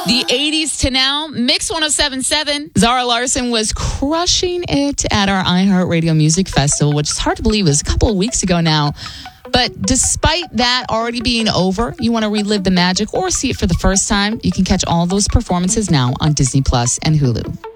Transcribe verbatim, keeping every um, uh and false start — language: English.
The eighties to now, Mix one oh seven point seven. Zara Larsson was crushing it at our iHeartRadio Music Festival, which is hard to believe was a couple of weeks ago now. But despite that already being over, you want to relive the magic or see it for the first time, you can catch all those performances now on Disney Plus and Hulu.